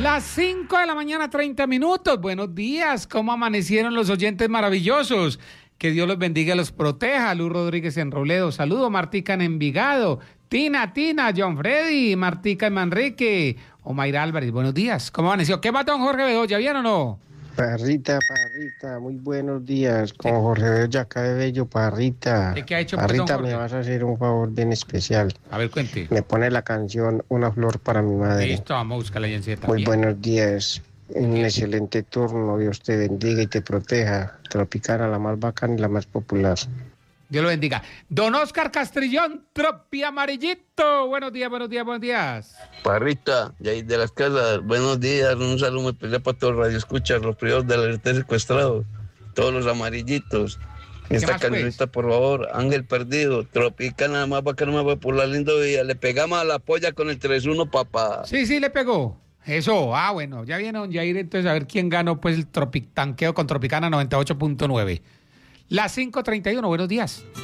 Las 5 de la mañana, 30 minutos. Buenos días. ¿Cómo amanecieron los oyentes maravillosos? Que Dios los bendiga y los proteja. Luz Rodríguez en Robledo. Saludo. Martica en Envigado. Tina, John Freddy. Martica en Manrique. Omaira Álvarez. Buenos días. ¿Cómo amaneció? ¿Qué más, don Jorge Bedoya? ¿Bien o no? Parrita, muy buenos días. Con Jorge Bedoya acá de Bello, Parrita. ¿Qué ha hecho, Parrita, don Jorge? me vas a hacer un favor bien especial. A ver, cuente. Me pone la canción Una flor para mi madre. Listo, vamos a buscarla ya en Z. Muy buenos días. Un excelente turno. Dios te bendiga y te proteja. Tropicana, la más bacana y la más popular. Dios lo bendiga. Don Oscar Castrillón, Tropi Amarillito. Buenos días. Parrita, de ahí de las casas, buenos días, un saludo muy especial para todos los radioescuchas, los privados del alerta secuestrado, todos los amarillitos. Esta cancionita, por favor, Ángel Perdido, Tropicana, más bacana, más popular, lindo día. Le pegamos a la polla con el 3-1, papá. Sí, le pegó. Eso, bueno, ya viene don Jair, entonces a ver quién ganó pues el tanqueo con Tropicana 98.9. Las 5:31, buenos días.